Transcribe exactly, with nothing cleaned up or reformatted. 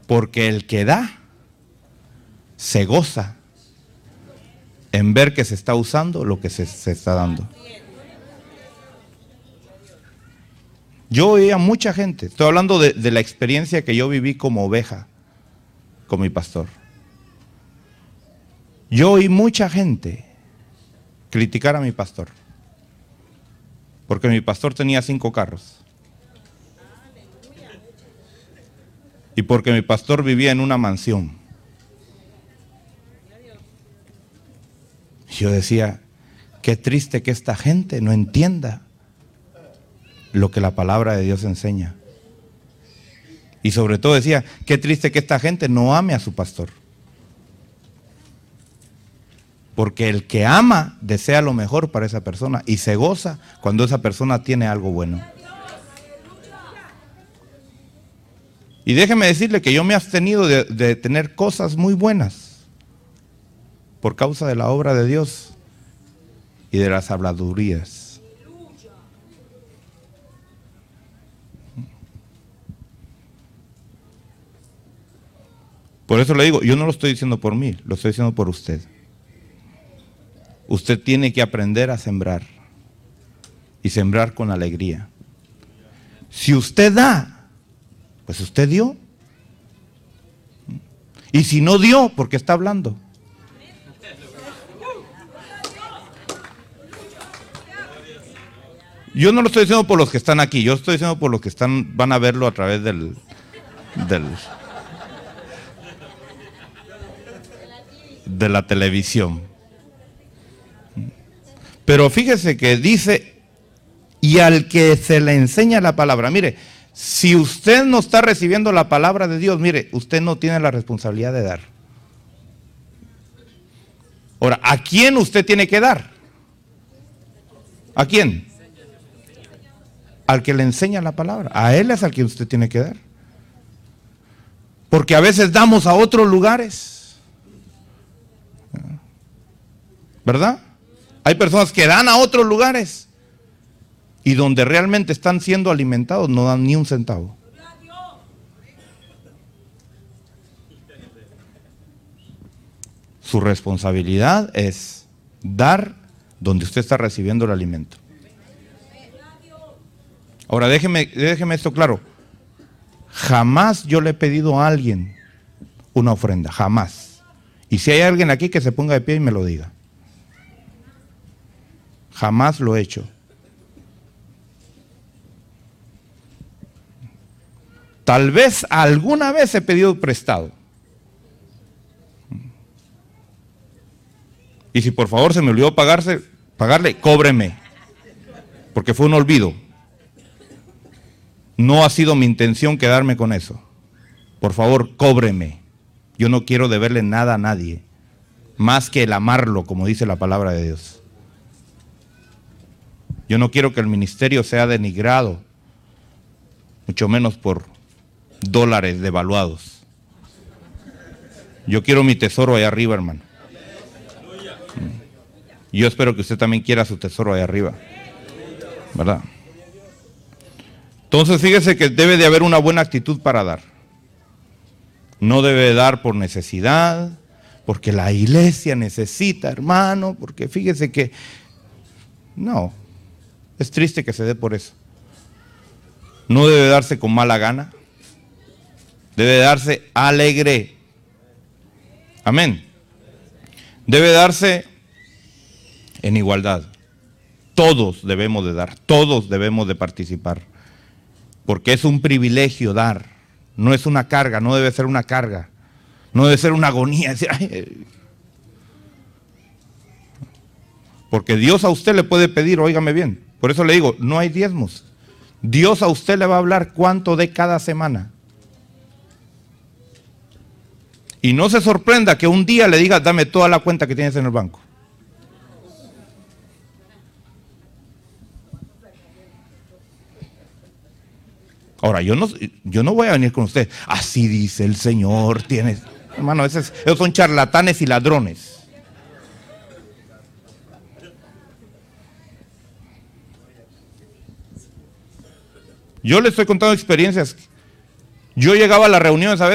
Porque el que da se goza en ver que se está usando lo que se, se está dando. Yo oía mucha gente, estoy hablando de, de la experiencia que yo viví como oveja con mi pastor. Yo oí mucha gente criticar a mi pastor, porque mi pastor tenía cinco carros. Y porque mi pastor vivía en una mansión. Yo decía, qué triste que esta gente no entienda lo que la palabra de Dios enseña. Y sobre todo decía, qué triste que esta gente no ame a su pastor. Porque el que ama desea lo mejor para esa persona y se goza cuando esa persona tiene algo bueno. Y déjeme decirle que yo me he abstenido de, de tener cosas muy buenas por causa de la obra de Dios y de las habladurías. Por eso le digo, yo no lo estoy diciendo por mí, lo estoy diciendo por usted. Usted tiene que aprender a sembrar y sembrar con alegría. Si usted da, pues usted dio. Y si no dio, ¿por qué está hablando? Yo no lo estoy diciendo por los que están aquí, yo estoy diciendo por los que están, van a verlo a través del, del de la televisión. Pero fíjese que dice, y al que se le enseña la palabra, mire, si usted no está recibiendo la palabra de Dios, mire, usted no tiene la responsabilidad de dar. Ahora, ¿a quién usted tiene que dar? ¿A quién? Al que le enseña la palabra. A él es al que usted tiene que dar. Porque a veces damos a otros lugares, ¿verdad? Hay personas que dan a otros lugares y donde realmente están siendo alimentados no dan ni un centavo. Su responsabilidad es dar donde usted está recibiendo el alimento. Ahora déjeme, déjeme esto claro. Jamás yo le he pedido a alguien una ofrenda, jamás. Y si hay alguien aquí que se ponga de pie y me lo diga. Jamás lo he hecho. Tal vez alguna vez he pedido prestado. Y si por favor se me olvidó pagarse, pagarle, cóbreme. Porque fue un olvido. No ha sido mi intención quedarme con eso. Por favor, cóbreme. Yo no quiero deberle nada a nadie, más que el amarlo, como dice la palabra de Dios. Yo no quiero que el ministerio sea denigrado, mucho menos por dólares devaluados. Yo quiero mi tesoro allá arriba, hermano. Yo espero que usted también quiera su tesoro allá arriba, ¿verdad? Entonces fíjese que debe de haber una buena actitud para dar. No debe dar por necesidad, porque la iglesia necesita, hermano, porque fíjese que no, es triste que se dé por eso. No debe darse con mala gana, debe darse alegre. Amén. Debe darse en igualdad. Todos debemos de dar, todos debemos de participar. Porque es un privilegio dar, no es una carga, no debe ser una carga, no debe ser una agonía. Decir, ay. Porque Dios a usted le puede pedir, óigame bien, por eso le digo, no hay diezmos. Dios a usted le va a hablar cuánto dé cada semana. Y no se sorprenda que un día le diga, dame toda la cuenta que tienes en el banco. Ahora, yo no, yo no voy a venir con usted, así dice el Señor, tienes, hermano, esos, esos son charlatanes y ladrones. Yo le estoy contando experiencias. Yo llegaba a las reuniones a veces